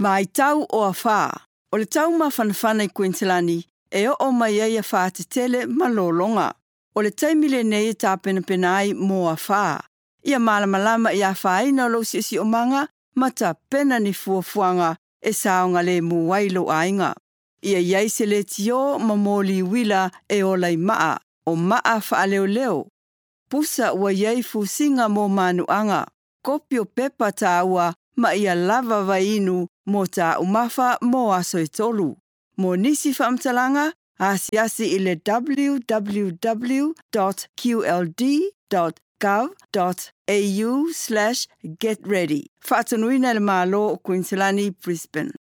Mai tau o a whā. O le tau mawhanawhana I Queenslandi, e o mai ai a whā te tele malolonga. O le taimile nei e tāpena ai mō a whā. Ia malamalama I a whāina lo si o manga, ma ta pena ni fuafuanga e saonga le muwailo ainga. Ia iai se le tio mamoli wila e o lai maa, o maa wha leo leo. Pusa ua iai fusinga mō manuanga. Kopio pepa ta ua ma ia lava vainu mō ta umafa mō aso e tolu. Mō nisi whaamtalanga, asiasi I le www.qld.gov.au/getready. Whaatanuina le malo o Queenslandi, Brisbane.